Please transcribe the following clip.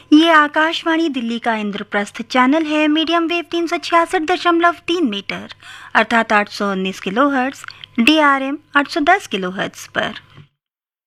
ये आकाशवाणी दिल्ली का इंद्रप्रस्थ चैनल है। मीडियम वेव 366.3 मीटर अर्थात 819 किलोहर्ट्ज, DRM 810 किलोहर्ट्ज पर।